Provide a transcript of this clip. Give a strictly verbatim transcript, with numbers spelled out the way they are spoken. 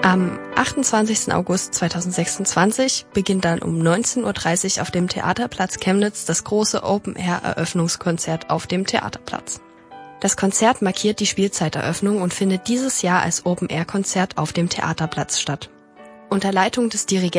Am achtundzwanzigsten August zweitausendsechsundzwanzig beginnt dann um neunzehn Uhr dreißig auf dem Theaterplatz Chemnitz das große Open-Air-Eröffnungskonzert auf dem Theaterplatz. Das Konzert markiert die Spielzeiteröffnung und findet dieses Jahr als Open-Air-Konzert auf dem Theaterplatz statt. Unter Leitung des Dirigenten